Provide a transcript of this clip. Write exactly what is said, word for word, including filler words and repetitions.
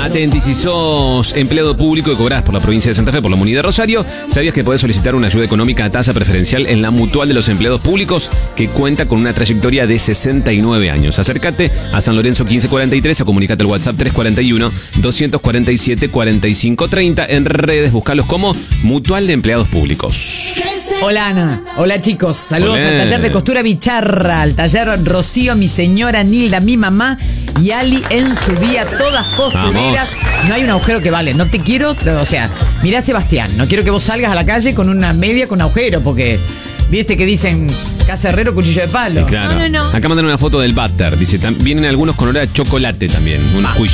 Atenti, si sos empleado público y cobrás por la provincia de Santa Fe, por la Munidad de Rosario, ¿sabías que podés solicitar una ayuda económica a tasa preferencial en la Mutual de los Empleados Públicos, que cuenta con una trayectoria de sesenta y nueve años? Acércate a San Lorenzo quince cuarenta y tres o comunicate al WhatsApp tres cuarenta y uno, doscientos cuarenta y siete, cuarenta y cinco treinta. En redes, buscalos como Mutual de Empleados Públicos. Hola Ana, hola chicos, saludos Olé. al taller de costura Bicharra, al taller Rocío, mi señora Nilda, mi mamá y Ali en su día, todas costureras. Vamos. No hay un agujero que vale, no te quiero, o sea, mirá Sebastián, no quiero que vos salgas a la calle con una media con agujero, porque viste que dicen casa herrero, cuchillo de palo. Claro. No, no, no. Acá mandan una foto del váter, dice, tam- vienen algunos con olor a chocolate también, unos